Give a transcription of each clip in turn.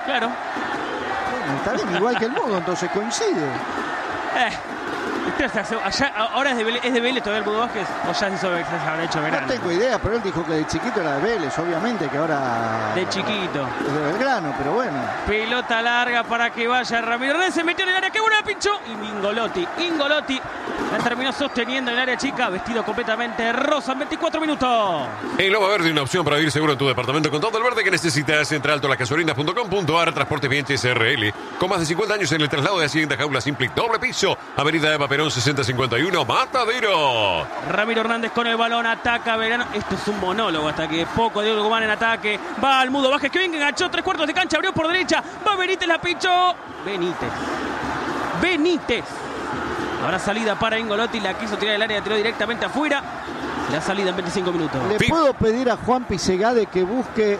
Claro. Bueno, está bien, igual que el Mudo, entonces coincide. Ahora es de Vélez todavía el Mudo Vázquez, o ya se habrá hecho verano. No tengo idea, pero él dijo que de chiquito era de Vélez, obviamente, que ahora... De chiquito. Es de Belgrano, pero bueno. Pelota larga para que vaya Ramiro Hernández, se metió en el área, qué buena la pinchó. Y Ingolotti la terminó sosteniendo en el área chica, vestido completamente rosa en 24 minutos. En Loma Verde, una opción para vivir seguro en tu departamento con todo el verde que necesitas. Entra altolasgasolinas.com.ar, Transportes Bien SRL. Con más de 50 años en el traslado de Hacienda Jaula Simplic, doble piso. Avenida Eva Perón 6051, Matadero. Ramiro Hernández con el balón, ataca Belgrano. Esto es un monólogo hasta que poco Diego Tucumán en ataque. Va al Mudo Vázquez, que bien enganchó, 3/4 de cancha, abrió por derecha. Va Benítez, la pinchó. Benítez. Ahora salida para Ingolotti, la quiso tirar del área, tiró directamente afuera. La salida en 25 minutos. ¿Le puedo pedir a Juan Pisegade que busque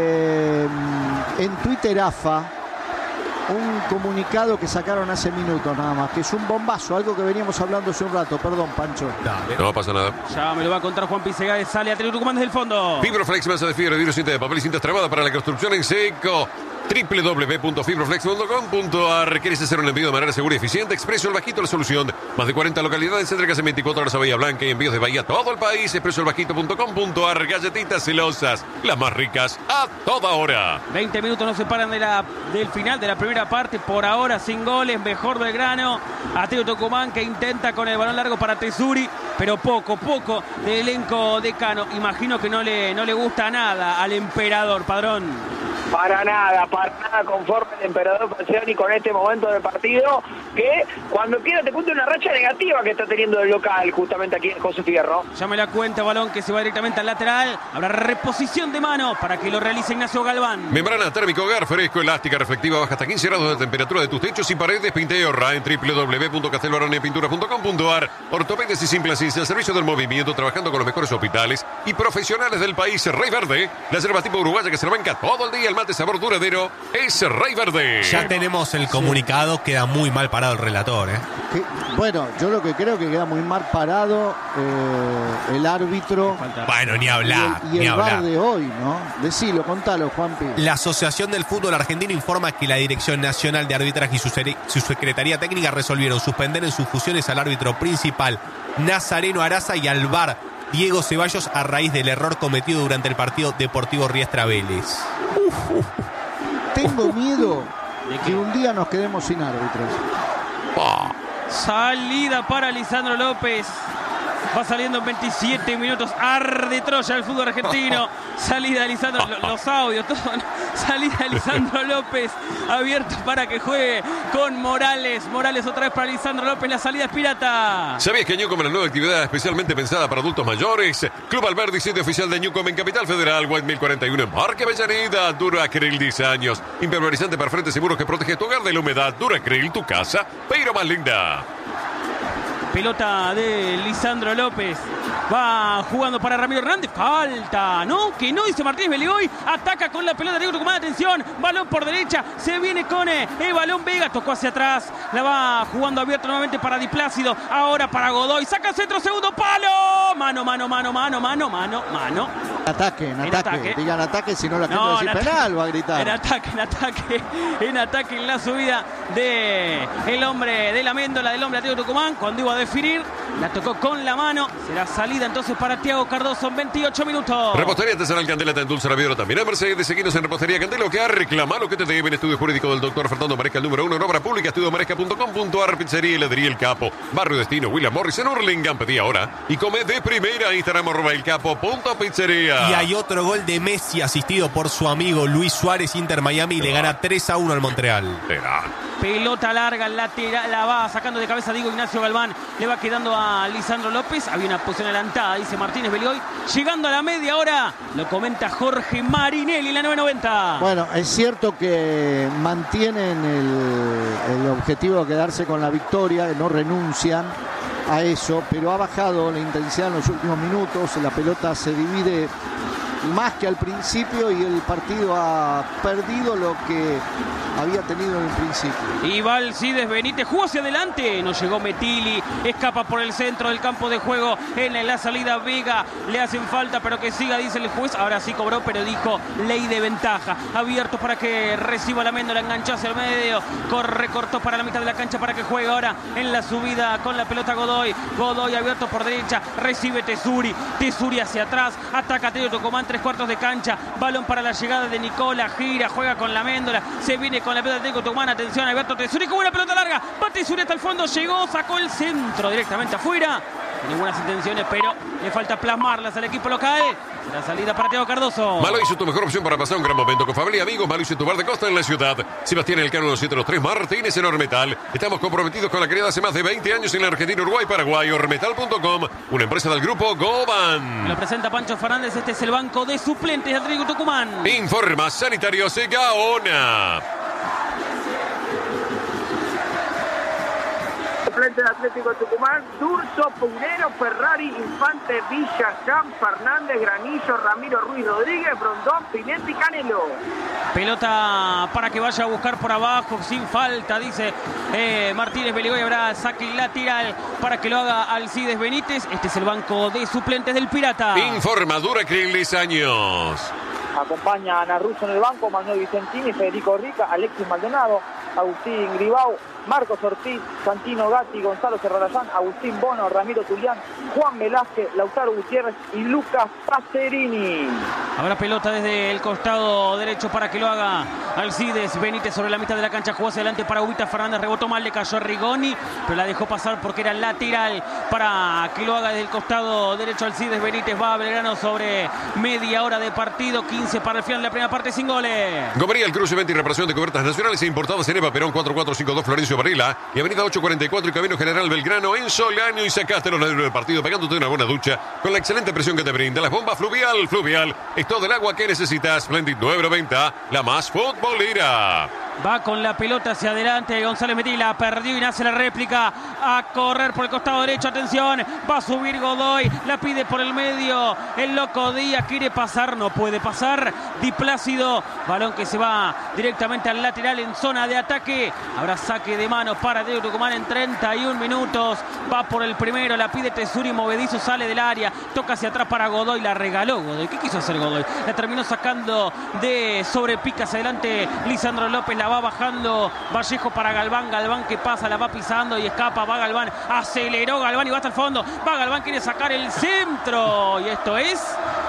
en Twitter AFA un comunicado que sacaron hace minutos nada más, que es un bombazo, algo que veníamos hablando hace un rato? Perdón, Pancho. Dale. No pasa nada. Ya me lo va a contar Juan Pisegade, sale a Atlético Tucumán desde el fondo. Fibroflex, masa de fibra, vidrio, cinta de papel y cinta extremada para la construcción en seco. www.fibroflex.com.ar. ¿Quieres hacer un envío de manera segura y eficiente? Expreso El Bajito, la solución. Más de 40 localidades, entregas en 24 horas a Bahía Blanca y envíos de Bahía a todo el país. expresoelbajito.com.ar. Galletitas celosas, las más ricas a toda hora. 20 minutos nos separan del final de la primera parte. Por ahora sin goles, mejor Belgrano. Atlético Tucumán que intenta con el balón largo para Tesuri, pero poco de elenco de Cano. Imagino que no le gusta nada al emperador, Padrón. Para nada conforme el emperador Falcioni con este momento del partido, que cuando quiera te cuente una racha negativa que está teniendo el local justamente aquí en José Fierro. Ya me la cuenta, balón que se va directamente al lateral. Habrá reposición de mano para que lo realice Ignacio Galván. Membrana térmica hogar, fresco, elástica, reflectiva, baja hasta 15 grados de temperatura de tus techos y paredes. Pinta y ahorra en www.casteloaranepinturas.com.ar. Ortopedes y implantes al servicio del movimiento, trabajando con los mejores hospitales y profesionales del país. Rey Verde, la yerba tipo uruguaya que se la banca todo el día. El mate sabor duradero es Rey Verde. Ya tenemos el comunicado, queda muy mal parado el relator, Bueno, yo lo que creo que queda muy mal parado el árbitro. Bueno, ni hablar. Y el VAR de hoy, ¿no? Decilo, contalo, Juanpi. La Asociación del Fútbol Argentino informa que la Dirección Nacional de Arbitraje y su Secretaría Técnica resolvieron suspender en sus funciones al árbitro principal Nazareno Araza y al VAR Diego Ceballos a raíz del error cometido durante el partido Deportivo Riestra Vélez. Tengo miedo de que un día nos quedemos sin árbitros. Salida para Lisandro López. Va saliendo en 27 minutos. Arde Troya el fútbol argentino. Salida de Lisandro, los audios, todo. Salida de Lisandro López. Abierto para que juegue con Morales. Morales otra vez para Lisandro López. La salida es pirata. ¿Sabías que Newcom es la nueva actividad especialmente pensada para adultos mayores? Club Alberdi, sitio oficial de Newcom en Capital Federal, White 1041 en Parque Avellaneda. Duracril 10 años. Impermeabilizante para frente seguros que protege tu hogar de la humedad. Duracril, tu casa, pero más linda. Pelota de Lisandro López. Va jugando para Ramiro Hernández. Falta, ¿no? Que no, dice Martínez Beligoy. Ataca con la pelota de Diego Tucumán. Atención. Balón por derecha. Se viene con el balón Vega. Tocó hacia atrás. La va jugando abierto nuevamente para Di Plácido. Ahora para Godoy. Saca centro, segundo palo. Mano. Ataque. Digan ataque, si no la gente va a decir penal, va a gritar. En ataque en la subida de el hombre de la Méndola, del hombre de Atlético Tucumán. Cuando iba a definir, la tocó con la mano. Será salida entonces para Thiago Cardoso en 28 minutos. Repostería Artesanal Candela, te endulza la vida también. En Mercedes, seguinos en Repostería Candela, que reclama lo que te deben. Estudio jurídico del doctor Fernando Maresca, el número 1 en obra pública. Estudiomaresca.com.ar. Pizzería y heladería El Capo. Barrio Destino, William Morris en Hurlingham. Pedí ahora y come de primera. Instagram @elcapo.pizzería. Y hay otro gol de Messi asistido por su amigo Luis Suárez. Inter Miami le gana 3-1 al Montreal. Pelota larga, lateral, la va sacando de cabeza Diego Ignacio Galván. Le va quedando a Lisandro López. Había una posición adelantada, dice Martínez Beligoy. Llegando a la media hora, lo comenta Jorge Marinelli en la 990. Bueno, es cierto que mantienen el objetivo de quedarse con la victoria, que no renuncian a eso, pero ha bajado la intensidad en los últimos minutos. La pelota se divide más que al principio, y el partido ha perdido lo que había tenido en el principio. Y va Alcides Benítez, jugó hacia adelante, no llegó Metilli, escapa por el centro del campo de juego, en la salida Vega, le hacen falta, pero que siga, dice el juez. Ahora sí cobró, pero dijo ley de ventaja. Abierto para que reciba la Méndola, enganchó hacia el medio, cortó para la mitad de la cancha para que juegue ahora en la subida con la pelota Godoy. Godoy abierto por derecha, recibe Tesuri hacia atrás, ataca Atlético Tucumán, 3/4 de cancha, balón para la llegada de Nicola, gira, juega con la Méndola, se viene con la pelota de Atlético Tucumán, atención, Alberto Tesuri con una pelota larga, va Tesuri hasta el fondo, llegó, sacó el centro directamente afuera, tiene buenas intenciones, pero le falta plasmarlas al equipo local. La salida para Thiago Cardoso. Maluiso, tu mejor opción para pasar un gran momento con familia y amigos. Maluiso, tu bar de costa en la ciudad. Sebastián Elcano 723 Martínez en Ormetal. Estamos comprometidos con la calidad hace más de 20 años en la Argentina, Uruguay, Paraguay. Ormetal.com, una empresa del grupo Goban. Lo presenta Pancho Fernández. Este es el banco de suplentes de Atlético Tucumán. Informa Sanitarios Gaona. Suplente de Atlético Tucumán: Durso, Punero, Ferrari, Infante, Villa, Jan, Fernández, Granillo, Ramiro Ruiz Rodríguez, Brondón, Pinetti, Canelo. Pelota para que vaya a buscar por abajo, sin falta, dice Martínez Beligoy. Habrá saque lateral para que lo haga Alcides Benítez. Este es el banco de suplentes del Pirata. Informa Duracrilis Años. Acompaña a Ana Russo en el banco, Manuel Vicentini, Federico Rica, Alexis Maldonado, Agustín Gribau, Marcos Ortiz, Santino Gatti, Gonzalo Serrarayán, Agustín Bono, Ramiro Tulián, Juan Velázquez, Lautaro Gutiérrez y Lucas Pacerini. Habrá pelota desde el costado derecho para que lo haga Alcides Benítez sobre la mitad de la cancha. Jugó hacia adelante para Ubita Fernández, rebotó mal, le cayó a Rigoni, pero la dejó pasar porque era lateral para que lo haga desde el costado derecho Alcides Benítez. Va a Belgrano sobre media hora de partido, 15 para el final de la primera parte, sin goles. Gomería, el cruce, venta y reparación de cobertas nacionales e importadas en Eva Perón 4452 Florencio Varela y avenida 844 y Camino General Belgrano en Solano, y sacaste los nervios del partido pegándote una buena ducha con la excelente presión que te brinda las bombas Fluvial. Fluvial es todo el agua que necesitas. Splendid 990, la más futbolera. Va con la pelota hacia adelante González Metilli, la perdió y nace la réplica. A correr por el costado derecho, atención, va a subir Godoy, la pide por el medio, el loco Díaz quiere pasar, no puede pasar. Di Plácido, balón que se va directamente al lateral en zona de ataque. Habrá saque de mano para Atlético Tucumán en 31 minutos. Va por el primero, la pide Tesuri, movedizo, sale del área, toca hacia atrás para Godoy, la regaló Godoy. ¿Qué quiso hacer Godoy? La terminó sacando de sobrepica hacia adelante Lisandro López, la va bajando Vallejo para Galván, Galván que pasa, la va pisando y escapa, va Galván, aceleró Galván y va hasta el fondo, va Galván, quiere sacar el centro y esto es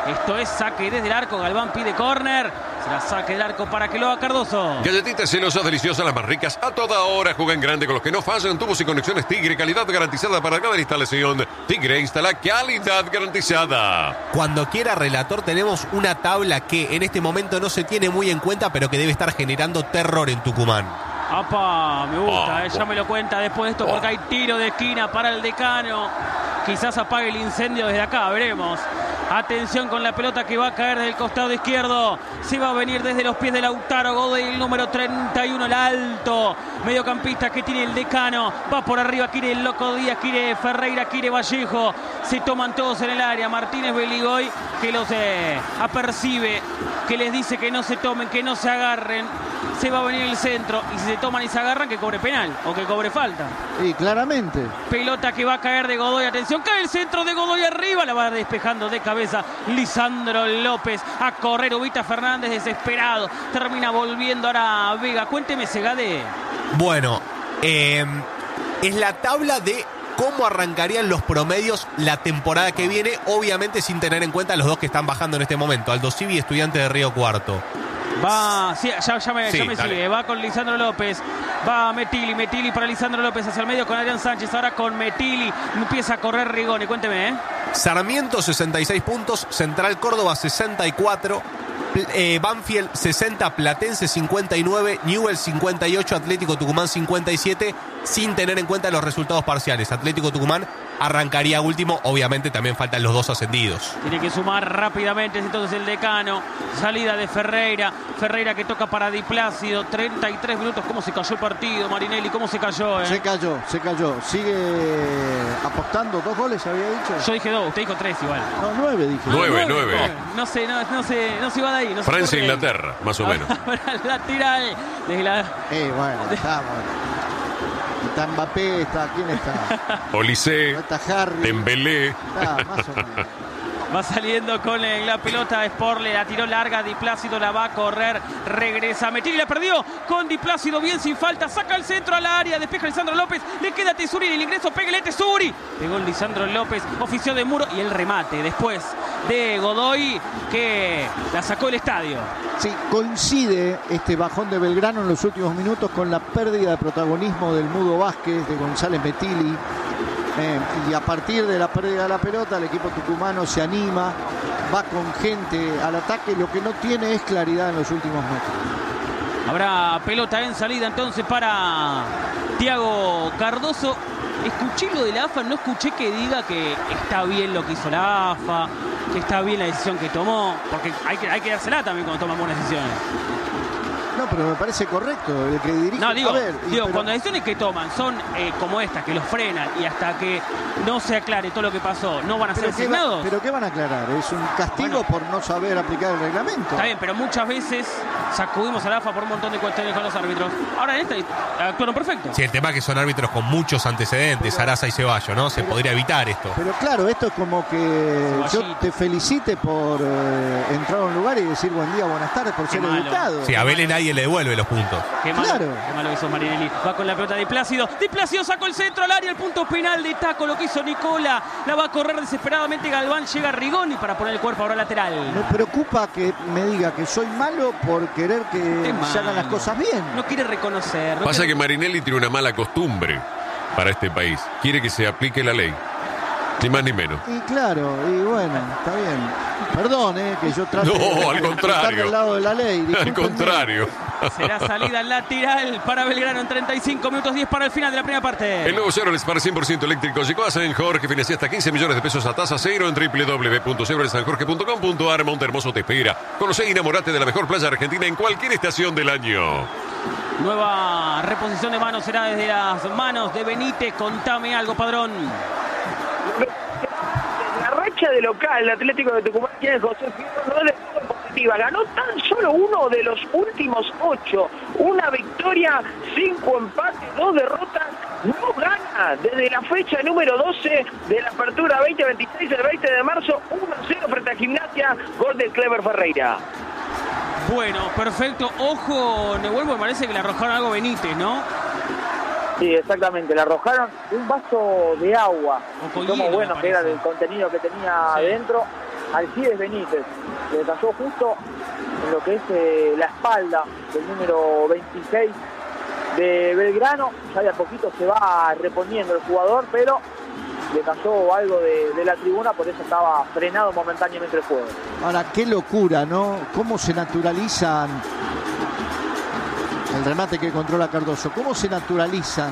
saque desde el arco. Galván pide córner, será saque del arco para que lo haga Cardoso. Galletitas celosas, deliciosas, las más ricas a toda hora. Juega en grande con los que no fallan. Tubos y conexiones Tigre, calidad garantizada para cada instalación. Tigre instala calidad garantizada. Cuando quiera, relator, tenemos una tabla que en este momento no se tiene muy en cuenta, pero que debe estar generando terror en Tucumán. ¡Apa! Me gusta, ya me lo cuenta después de esto, porque hay tiro de esquina para el Decano. Quizás apague el incendio desde acá, veremos. Atención con la pelota que va a caer del costado izquierdo. Se va a venir desde los pies de Lautaro Godoy, el número 31, el alto mediocampista que tiene el Decano. Va por arriba, quiere el loco Díaz, quiere Ferreira, quiere Vallejo. Se toman todos en el área. Martínez Beligoy que los apercibe, que les dice que no se tomen, que no se agarren. Se va a venir el centro y si se toman y se agarran, que cobre penal o que cobre falta. Y claramente. Pelota que va a caer de Godoy, atención, cae el centro de Godoy arriba, la va despejando de cabeza Lisandro López. A correr Ubita Fernández desesperado, termina volviendo ahora a Vega. Cuénteme, Segade. Bueno, es la tabla de cómo arrancarían los promedios la temporada que viene, obviamente sin tener en cuenta los dos que están bajando en este momento, Aldo Civi y Estudiante de Río Cuarto. Va, sí, ya me sigue, va con Lisandro López, va Metilli para Lisandro López hacia el medio con Adrián Sánchez, ahora con Metilli, empieza a correr Rigoni, cuénteme. Sarmiento 66 puntos, Central Córdoba 64, Banfield 60, Platense 59, Newell's 58, Atlético Tucumán 57, sin tener en cuenta los resultados parciales. Atlético Tucumán arrancaría último. Obviamente también faltan los 2 ascendidos. Tiene que sumar rápidamente entonces el Decano. Salida de Ferreira. Ferreira que toca para Di Plácido. 33 minutos. ¿Cómo se cayó el partido, Marinelli? ¿Cómo se cayó? Se cayó. Sigue apostando. 2 goles, había dicho. Yo dije 2, usted dijo 3 igual. No, 9 dije. 9. No se va de ahí. No Francia e Inglaterra, más o menos. Lateral. Desde la... Bueno, está Mbappé, ¿quién está? Olise, No está Harry. Dembélé. Más o menos. Va saliendo con la pelota Sport, le la tiró larga, Di Plácido la va a correr, regresa, Metelli la perdió con Di Plácido, bien sin falta, saca el centro al área, despeja Lisandro López, le queda a Tesuri en el ingreso, pégale Tesuri, pegó el Lisandro López, ofició de muro y el remate después de Godoy que la sacó el estadio. Sí, coincide este bajón de Belgrano en los últimos minutos con la pérdida de protagonismo del Mudo Vázquez, de González Metelli. Y a partir de la pérdida de la pelota el equipo tucumano se anima, va con gente al ataque, lo que no tiene es claridad en los últimos metros. Habrá pelota en salida entonces para Thiago Cardoso. Escuché lo de la AFA, no escuché que diga que está bien lo que hizo la AFA, que está bien la decisión que tomó, porque hay que dársela también cuando toman buenas decisiones. No, pero me parece correcto el que dirige. No, digo, pero... cuando las decisiones que toman son como estas, que los frenan y hasta que no se aclare todo lo que pasó, no van a ser asignados. ¿Pero qué van a aclarar? Es un castigo por no saber aplicar el reglamento. Está bien, pero muchas veces sacudimos a la AFA por un montón de cuestiones con los árbitros. Ahora en esta actuaron perfecto. Sí, el tema es que son árbitros con muchos antecedentes, Araza y Ceballos, ¿no? Se podría evitar esto. Pero claro, esto es como que yo te felicite por entrar a un lugar y decir buen día, buenas tardes, por ser educado. Sí, a Vélez nadie le devuelve los puntos. Qué malo hizo Marinelli. Va con la pelota de Plácido. Di Plácido sacó el centro al área, el punto penal de taco, lo que hizo Nicola. La va a correr desesperadamente Galván. Llega Rigoni para poner el cuerpo ahora lateral. Me preocupa que me diga que soy malo por querer que se hagan las cosas bien. No quiere reconocer. Pasa que Marinelli tiene una mala costumbre para este país. Quiere que se aplique la ley. Ni más ni menos. Y claro, y bueno, está bien. Perdón, que yo trate al contrario. estar del lado de la ley. Discúlpenme. Al contrario. Será salida lateral para Belgrano en 35 minutos 10 para el final de la primera parte. El nuevo Chevrolet Spar 100% eléctrico llegó a San Jorge. Financia hasta 15 millones de pesos a tasa cero en www.chevroletsanjorge.com.ar. Monte Hermoso te espera. Conocé y enamorate de la mejor playa argentina en cualquier estación del año. Nueva reposición de manos será desde las manos de Benítez. Contame algo, Padrón. La racha de local, el Atlético de Tucumán tiene José Fierro, no le fue positiva. Ganó tan solo uno de los últimos 8. Una victoria, 5 empates, 2 derrotas. No gana desde la fecha número 12 de la apertura 2026, el 20 de marzo, 1-0 frente a Gimnasia, gol del Clever Ferreira. Bueno, perfecto. Ojo, Nehuel, me parece que le arrojaron algo Benítez, ¿no? Sí, exactamente, le arrojaron un vaso de agua, con como hielo, bueno que era el contenido que tenía adentro, Alcides Benítez, le cayó justo en lo que es la espalda del número 26 de Belgrano. Ya de a poquito se va reponiendo el jugador, pero le cayó algo de la tribuna, por eso estaba frenado momentáneamente el juego. Ahora, qué locura, ¿no? Cómo se naturalizan el remate que controla Cardoso, cómo se naturalizan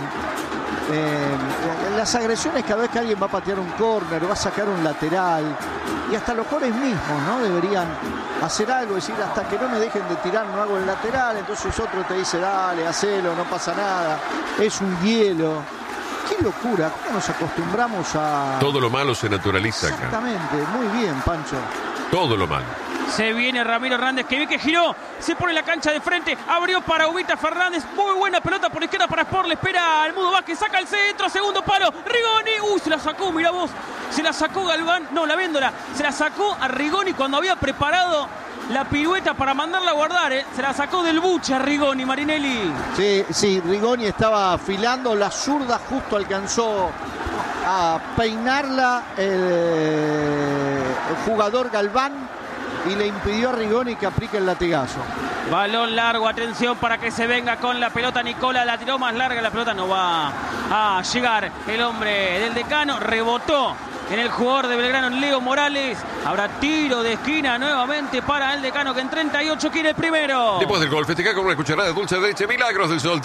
las agresiones cada vez que alguien va a patear un córner, va a sacar un lateral, y hasta los jugadores mismos, ¿no? Deberían hacer algo, decir, hasta que no me dejen de tirar no hago el lateral, entonces otro te dice, dale, hacelo, no pasa nada, es un hielo. Qué locura, cómo nos acostumbramos a... Todo lo malo se naturaliza acá. Exactamente, muy bien, Pancho. Todo lo malo. Se viene Ramiro Hernández, que ve que giró, se pone la cancha de frente, abrió para Ubita Fernández, muy buena pelota por izquierda para Sport, le espera al Mudo Vázquez, saca el centro, segundo palo, Rigoni, se la sacó, mirá vos, se la sacó Galván, no, la Véndola, se la sacó a Rigoni cuando había preparado la pirueta para mandarla a guardar, se la sacó del buche a Rigoni, Marinelli. Sí, Rigoni estaba afilando, la zurda justo alcanzó a peinarla el jugador Galván y le impidió a Rigoni que aplique el latigazo. Balón largo, atención para que se venga con la pelota Nicola, la tiró más larga, la pelota no va a llegar. El hombre del Decano rebotó en el jugador de Belgrano, Leo Morales. Habrá tiro de esquina nuevamente para el Decano, que en 38 quiere el primero. Después del gol, festeja con una cucharada de dulce de leche Milagros del Sol,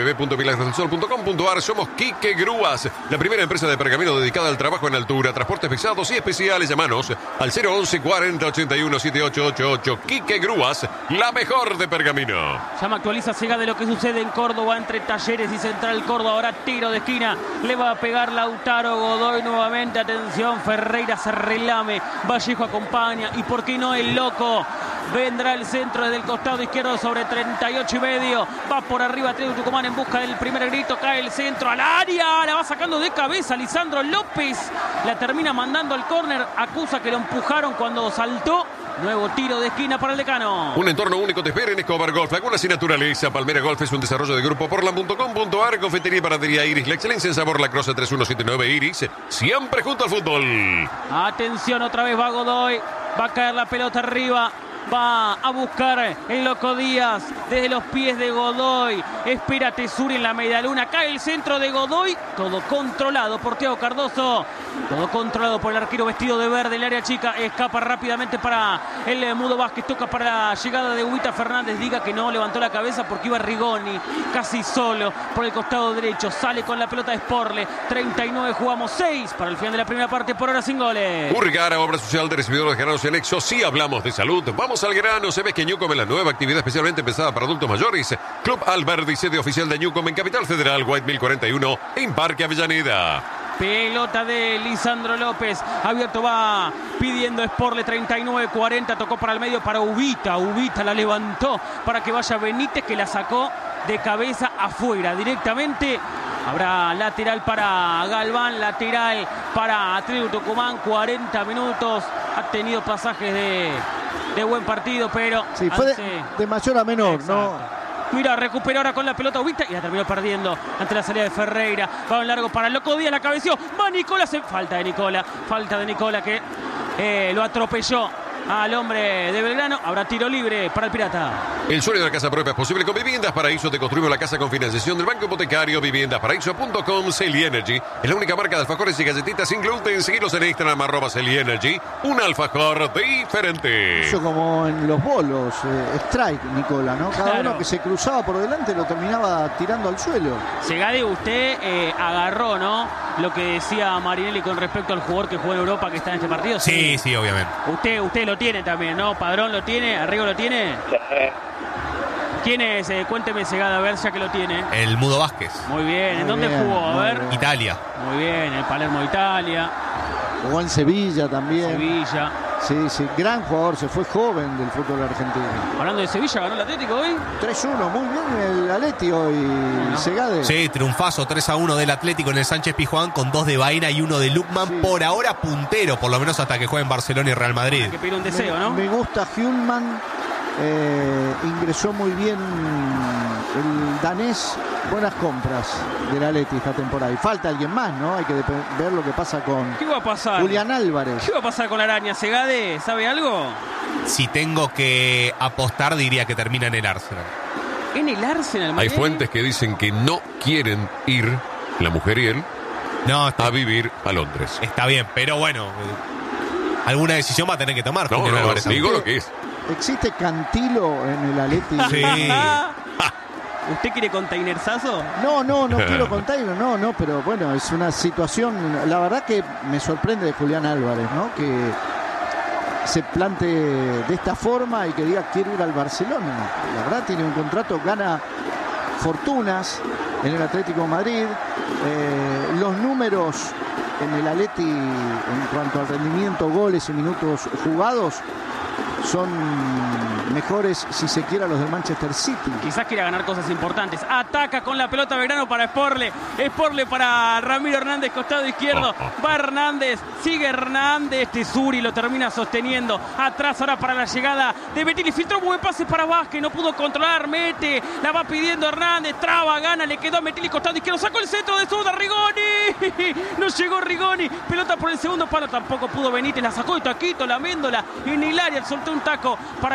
www.milagrosdelsol.com.ar. Somos Quique Grúas, la primera empresa de pergamino dedicada al trabajo en altura, transportes pesados y especiales. Llamanos al 011 40 81 7888. Quique Grúas, la mejor de pergamino. Ya me actualiza Segade de lo que sucede en Córdoba entre Talleres y Central Córdoba. Ahora tiro de esquina, le va a pegar Lautaro Godoy nuevamente. Atención, Ferreira se relame, Vallejo acompaña y por qué no el loco. Vendrá el centro desde el costado izquierdo sobre 38 y medio. Va por arriba Atlético Tucumán en busca del primer grito. Cae el centro al área. La va sacando de cabeza Lisandro López. La termina mandando al córner. Acusa que lo empujaron cuando saltó. Nuevo tiro de esquina para el Decano. Un entorno único te espera en Escobar Golf. Lagunas y naturaleza. Palmera Golf es un desarrollo de Grupo Portland.com.ar. Confitería y panadería Iris. La excelencia en sabor. La Croce 3179 Iris. Siempre junto al fútbol. Atención, otra vez va Godoy. Va a caer la pelota arriba. Va a buscar el Loco Díaz desde los pies de Godoy. Espera Tesuri en la medialuna. Cae el centro de Godoy. Todo controlado por Thiago Cardoso. Todo controlado por el arquero vestido de verde. El área chica escapa rápidamente para el Mudo Vázquez. Toca para la llegada de Huguita Fernández. Diga que no levantó la cabeza porque iba Rigoni casi solo por el costado derecho. Sale con la pelota de Sporle. 39 jugamos 6 para el final de la primera parte. Por ahora sin goles. Urgara, obra social de recibidores de granos y anexos. Si hablamos de salud, vamos al grano. Se ve que Newcom es la nueva actividad especialmente pensada para adultos mayores. Club Alberdi, sede oficial de Newcom en Capital Federal, White 1041, en Parque Avellaneda. Pelota de Lisandro López. Abierto va pidiendo Sporle. 39-40. Tocó para el medio para Ubita. Ubita la levantó para que vaya Benítez, que la sacó de cabeza afuera directamente. Habrá lateral para Galván, lateral para Atlético Tucumán. 40 minutos. Ha tenido pasajes de buen partido, pero sí, fue de mayor a menor. Exacto. ¿No? Mira, recuperó ahora con la pelota Ubita y la terminó perdiendo ante la salida de Ferreira. Va en largo para el Loco Díaz, la cabeció. Va Nicola, falta de Nicola que lo atropelló al hombre de Belgrano. Habrá tiro libre para el Pirata. El sueño de la casa propia es posible con Viviendas Paraíso. Te construimos la casa con financiación del Banco Hipotecario. Viviendasparaíso.com. Celi Energy es la única marca de alfajores y galletitas sin gluten. Seguilos en Instagram, @Celi Energy. Un alfajor diferente. Eso como en los bolos, strike, Nicola, ¿no? Cada claro. uno que se cruzaba por delante lo terminaba tirando al suelo. Segade, usted agarró, ¿no? Lo que decía Marinelli con respecto al jugador que jugó en Europa, que está en este partido. Sí, obviamente. Usted lo tiene también, ¿no? Padrón lo tiene, Arrigo lo tiene. ¿Quién es? Cuénteme, Segade, a ver, ya que lo tiene. El Mudo Vázquez. Muy bien. ¿En dónde jugó? A ver. Bien. Italia. Muy bien, el Palermo de Italia. Jugó en Sevilla también. Sevilla. Sí, gran jugador, se fue joven del fútbol argentino. Hablando de Sevilla, ¿ganó el Atlético hoy? 3-1, muy bien el Atleti hoy, Segade. Sí, triunfazo 3-1 del Atlético en el Sánchez Pizjuán con 2 de Baena y 1 de Lukman. Sí. Por ahora puntero, por lo menos hasta que juegue en Barcelona y Real Madrid. Hay que pedir un deseo, ¿no? Me gusta Hjulman. Ingresó muy bien el danés. Buenas compras del Atleti esta temporada. Y falta alguien más, ¿no? Hay que ver lo que pasa con ¿Qué va a pasar? Julián Álvarez. ¿Qué va a pasar con la Araña? ¿Segade sabe algo? Si tengo que apostar, diría que termina en el Arsenal. ¿En el Arsenal? Hay fuentes que dicen que no quieren ir, la mujer y él, a vivir a Londres. Está bien, pero bueno, alguna decisión va a tener que tomar. No, digo lo que es. ¿Existe Cantilo en el Atleti? Sí. ¿Usted quiere containerzazo? No quiero container, no, pero bueno, es una situación, la verdad que me sorprende de Julián Álvarez, ¿no? Que se plantee de esta forma y que diga quiero ir al Barcelona. La verdad tiene un contrato, gana fortunas en el Atlético de Madrid. Los números en el Atleti en cuanto al rendimiento, goles y minutos jugados son mejores, si se quiere, a los del Manchester City. Quizás quiera ganar cosas importantes. Ataca con la pelota Belgrano para Sporle. Sporle para Ramiro Hernández, costado izquierdo. Va Hernández, sigue Hernández. Tesuri lo termina sosteniendo. Atrás ahora para la llegada de Betini. Filtró un buen pase para Vázquez. No pudo controlar, mete. La va pidiendo Hernández. Traba, gana, le quedó a Betini, costado izquierdo. Sacó el centro de zurda Rigoni. No llegó Rigoni. Pelota por el segundo palo. Tampoco pudo Benítez. La sacó de taquito, la méndola en el área. Soltó un taco para que salga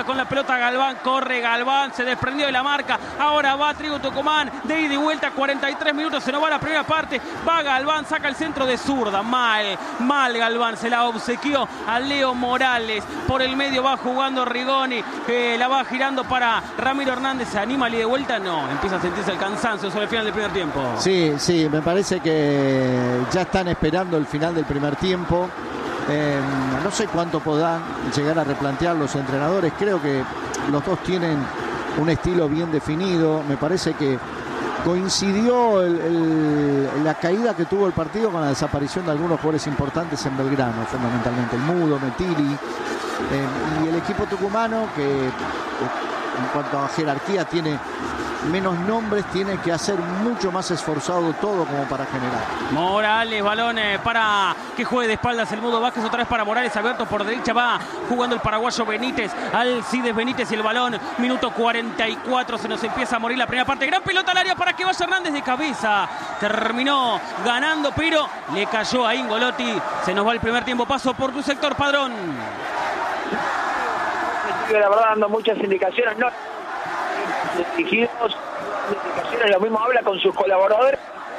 juega con la pelota Galván, corre Galván, se desprendió de la marca, ahora va Atlético Tucumán, de ida y vuelta, 43 minutos, se nos va la primera parte, va Galván, saca el centro de zurda, mal Galván, se la obsequió a Leo Morales, por el medio va jugando Rigoni, la va girando para Ramiro Hernández, ¿se anima al ida y vuelta? No, empieza a sentirse el cansancio sobre el final del primer tiempo. Sí, me parece que ya están esperando el final del primer tiempo. No sé cuánto podrán llegar a replantear los entrenadores. Creo que los dos tienen un estilo bien definido. Me parece que coincidió la caída que tuvo el partido con la desaparición de algunos jugadores importantes en Belgrano, fundamentalmente el Mudo, Metili, y el equipo tucumano, que en cuanto a jerarquía tiene menos nombres, tiene que hacer mucho más esforzado todo como para generar. Morales, balón para que juegue de espaldas el Mudo Vázquez, otra vez para Morales, abierto por derecha, va jugando el paraguayo Benítez, Alcides Benítez y el balón, minuto 44, se nos empieza a morir la primera parte, gran pelota al área para que vaya Hernández de cabeza, terminó ganando, pero le cayó a Ingolotti, se nos va el primer tiempo, paso por tu sector, Padrón. La verdad, dando muchas indicaciones, no dirigidos, indicaciones, lo mismo habla con sus colaboradores.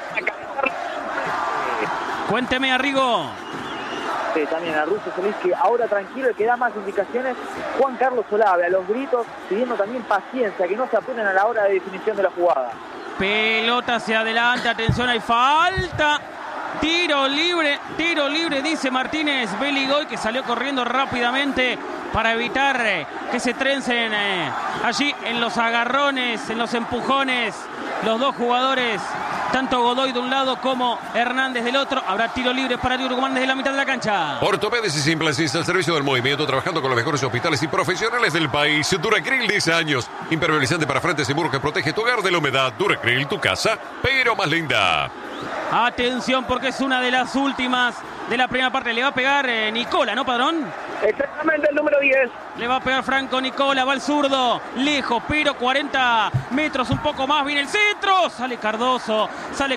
Cuénteme, Arrigo. Sí, también a Russo Solís, que ahora tranquilo, el que da más indicaciones, Juan Carlos Solave, a los gritos, pidiendo también paciencia, que no se apuren a la hora de definición de la jugada. Pelota hacia adelante, atención, hay falta. Tiro libre, dice Martínez Beligoy, que salió corriendo rápidamente para evitar que se trencen allí en los agarrones, en los empujones, los dos jugadores, tanto Godoy de un lado como Hernández del otro. Habrá tiro libre para el Tucumán desde la mitad de la cancha. Ortopedes y Implantistas al servicio del movimiento, trabajando con los mejores hospitales y profesionales del país. Duracril, 10 años. Impermeabilizante para frente seguro que protege tu hogar de la humedad. Duracril, tu casa, pero más linda. Atención, porque es una de las últimas de la primera parte. Le va a pegar Nicola, ¿no, Padrón? Exactamente, el número 10. Le va a pegar Franco Nicola, va el zurdo, lejos, pero 40 metros, un poco más, viene el centro, sale Cardoso,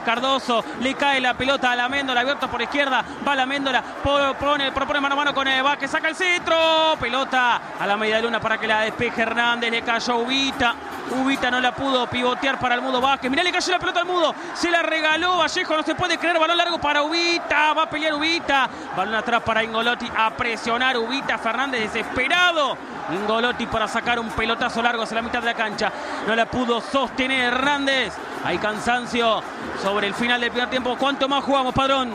le cae la pelota a la Méndola, abierto por izquierda, va la Méndola, propone mano a mano con Vázquez, saca el centro, pelota a la media luna para que la despeje Hernández, le cayó Ubita no la pudo pivotear para el Mudo Vázquez, mirá, le cayó la pelota al Mudo, se la regaló Vallejo, no se puede creer, balón largo para Ubita, va a pelear Ubita, balón atrás para Ingolotti, a presionar Ubita, Fernández desesperado, Ingolotti para sacar un pelotazo largo hacia la mitad de la cancha, no la pudo sostener Hernández, hay cansancio sobre el final del primer tiempo. ¿Cuánto más jugamos, Padrón?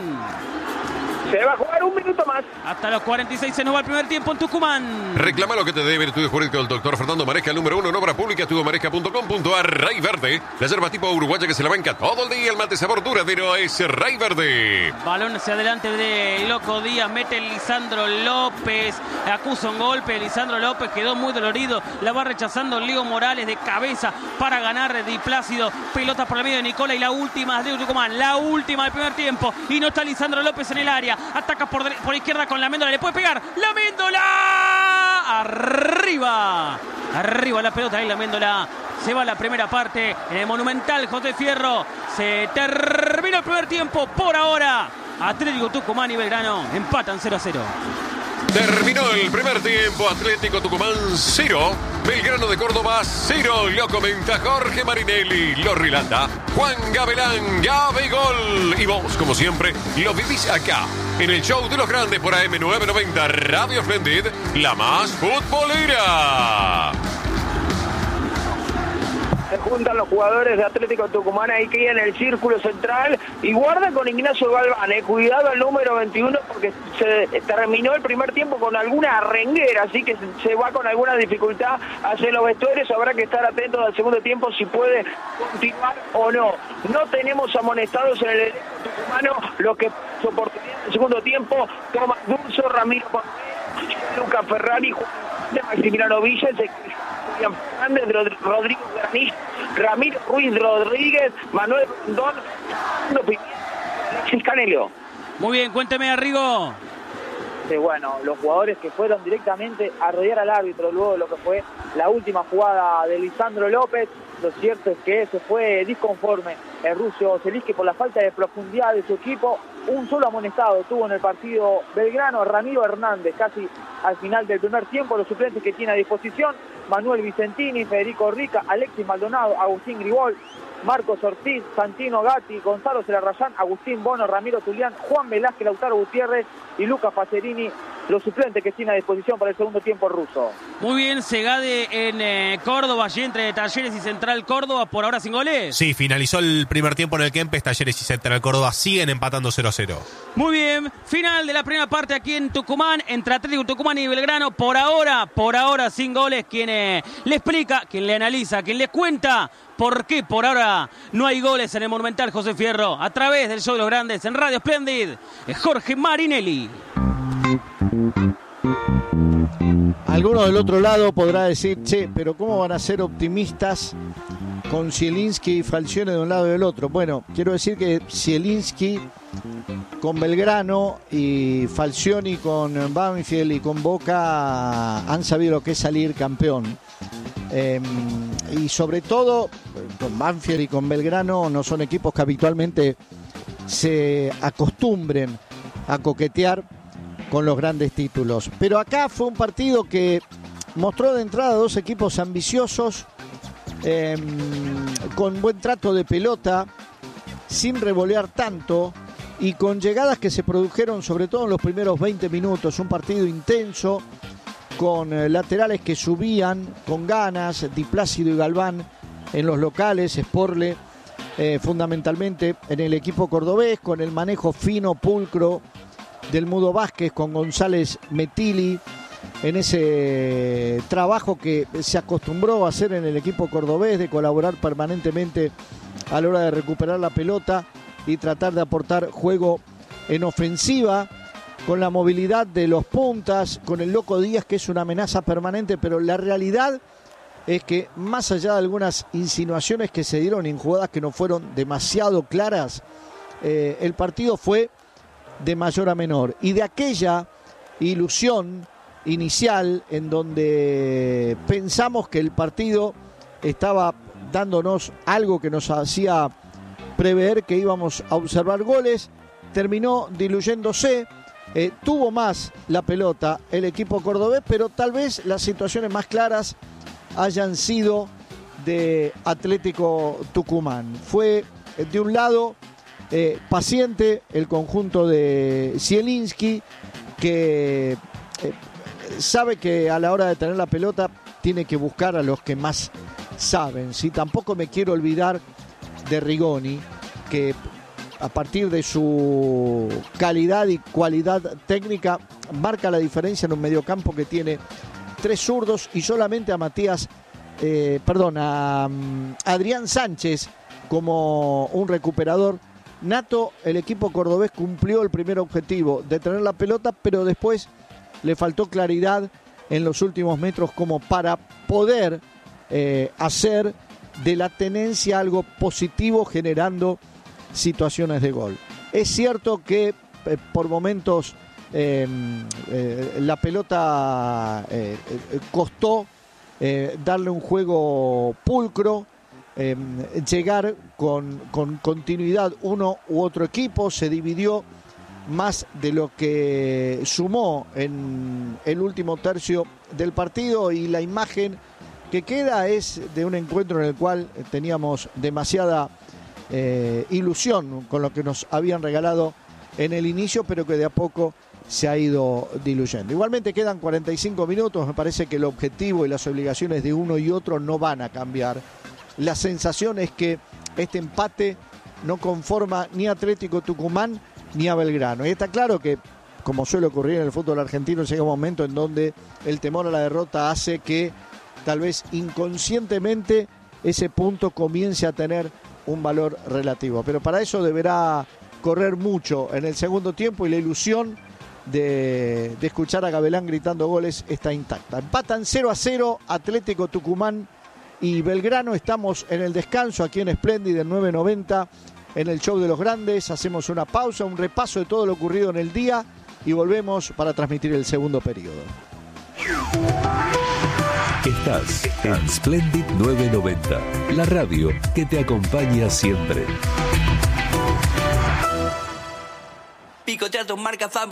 Se va a jugar un minuto más. Hasta los 46 se nos va el primer tiempo en Tucumán. Reclama lo que te debe el estudio jurídico del doctor Fernando Maresca, el número 1 en obra pública, estudiomaresca.com.ar. Ray Verde, la yerba tipo uruguaya que se la banca todo el día, el mate sabor duradero es Ray Verde. Balón hacia adelante de Loco Díaz, mete el Lisandro López, acusa un golpe, Lisandro López quedó muy dolorido, la va rechazando Leo Morales de cabeza para ganar Di Plácido, pelota por el medio de Nicola y la última de Tucumán, la última del primer tiempo, y no está Lisandro López en el área, ataca por izquierda con la Méndola, le puede pegar, la Méndola, arriba la pelota ahí, la Méndola, se va la primera parte en el Monumental José Fierro, se terminó el primer tiempo por ahora, Atlético Tucumán y Belgrano empatan 0-0. Terminó el primer tiempo, Atlético Tucumán 0, Belgrano de Córdoba 0, lo comenta Jorge Marinelli, lo relata Juan Gavelán, Gabegol. Y vos, como siempre, lo vivís acá, en el show de los grandes por AM990, Radio Splendid, la más futbolera. Se juntan los jugadores de Atlético Tucumán ahí que en el círculo central y guarda con Ignacio Galván, cuidado al número 21 porque se terminó el primer tiempo con alguna arrenguera, así que se va con alguna dificultad hacia los vestuarios, habrá que estar atentos al segundo tiempo si puede continuar o no. No tenemos amonestados en el elenco tucumano, lo que su oportunidad en el segundo tiempo, Tomás Dulzo, Ramiro Correa, Lucas Ferrari, Maximiliano Villa, Fernández, Rodrigo Granillo, Ramiro Ruiz Rodríguez, Manuel Rondón, Alexis Canelio. Muy bien, cuénteme, Arrigo. Bueno, los jugadores que fueron directamente a rodear al árbitro luego de lo que fue la última jugada de Lisandro López. Lo cierto es que se fue disconforme el ruso Zelinski por la falta de profundidad de su equipo. Un solo amonestado tuvo en el partido Belgrano, Ramiro Hernández, casi al final del primer tiempo. Los suplentes que tiene a disposición: Manuel Vicentini, Federico Rica, Alexis Maldonado, Agustín Gribol, Marcos Ortiz, Santino Gatti, Gonzalo Celarrayán, Agustín Bono, Ramiro Tulián, Juan Velázquez, Lautaro Gutiérrez y Lucas Pacerini, los suplentes que tiene a disposición para el segundo tiempo ruso. Muy bien, Segade en Córdoba, allí entre Talleres y Central Córdoba, por ahora sin goles. Sí, finalizó el primer tiempo en el Kempes. Talleres y Central Córdoba siguen empatando 0-0. Muy bien, final de la primera parte aquí en Tucumán, entre Atlético Tucumán y Belgrano. Por ahora sin goles. Quien le explica, quien le analiza, quien le cuenta por qué por ahora no hay goles en el Monumental José Fierro, a través del Show de los Grandes en Radio Splendid, Jorge Marinelli. Alguno del otro lado podrá decir, che, pero ¿cómo van a ser optimistas con Zielinski y Falcione de un lado y del otro? Bueno, quiero decir que Zielinski con Belgrano y Falcioni con Banfield y con Boca han sabido lo que es salir campeón. Y sobre todo con Banfield y con Belgrano no son equipos que habitualmente se acostumbren a coquetear con los grandes títulos. Pero acá fue un partido que mostró de entrada dos equipos ambiciosos, con buen trato de pelota, sin revolear tanto y con llegadas que se produjeron sobre todo en los primeros 20 minutos. Un partido intenso, con laterales que subían con ganas, Di Plácido y Galván en los locales, Sporle fundamentalmente en el equipo cordobés, con el manejo fino, pulcro del Mudo Vázquez, con González Metili en ese trabajo que se acostumbró a hacer en el equipo cordobés, de colaborar permanentemente a la hora de recuperar la pelota y tratar de aportar juego en ofensiva, con la movilidad de los puntas, con el Loco Díaz, que es una amenaza permanente. Pero la realidad es que, más allá de algunas insinuaciones que se dieron en jugadas que no fueron demasiado claras, el partido fue de mayor a menor. Y de aquella ilusión inicial en donde pensamos que el partido estaba dándonos algo que nos hacía prever que íbamos a observar goles, terminó diluyéndose. Tuvo más la pelota el equipo cordobés, pero tal vez las situaciones más claras hayan sido de Atlético Tucumán. Fue de un lado paciente el conjunto de Zielinski, que sabe que a la hora de tener la pelota tiene que buscar a los que más saben. Sí, tampoco me quiero olvidar de Rigoni, que a partir de su calidad y cualidad técnica marca la diferencia en un mediocampo que tiene tres zurdos y solamente a Adrián Sánchez como un recuperador nato. El equipo cordobés cumplió el primer objetivo de tener la pelota, pero después le faltó claridad en los últimos metros como para poder hacer de la tenencia algo positivo, generando situaciones de gol. Es cierto que por momentos la pelota costó darle un juego pulcro, llegar con continuidad uno u otro equipo. Se dividió más de lo que sumó en el último tercio del partido, y la imagen que queda es de un encuentro en el cual teníamos demasiada ilusión con lo que nos habían regalado en el inicio, pero que de a poco se ha ido diluyendo. Igualmente quedan 45 minutos, me parece que el objetivo y las obligaciones de uno y otro no van a cambiar. La sensación es que este empate no conforma ni a Atlético Tucumán ni a Belgrano. Y está claro que, como suele ocurrir en el fútbol argentino, llega un momento en donde el temor a la derrota hace que tal vez inconscientemente ese punto comience a tener un valor relativo. Pero para eso deberá correr mucho en el segundo tiempo, y la ilusión de escuchar a Gabelán gritando goles está intacta. Empatan 0-0 Atlético Tucumán y Belgrano. Estamos en el descanso aquí en Splendid del 990 en el Show de los Grandes. Hacemos una pausa, un repaso de todo lo ocurrido en el día y volvemos para transmitir el segundo periodo. Estás en Splendid 990, la radio que te acompaña siempre. picoteatos marca Famo.